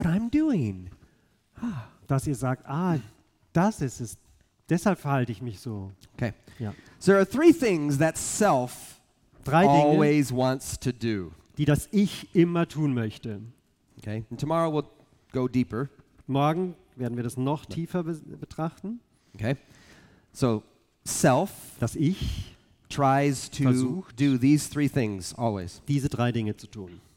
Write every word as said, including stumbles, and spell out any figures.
what I'm doing. Dass ihr sagt, ah, das ist es. Deshalb verhalte ich mich so. Okay. Ja. So there are three things that self Drei Dinge, always wants to do. die das Ich immer tun möchte. Okay. And tomorrow we'll go deeper. Morgen werden wir das noch tiefer be- betrachten. Okay. So self Das Ich tries to Versucht. do these three things always. diese drei Dinge zu tun.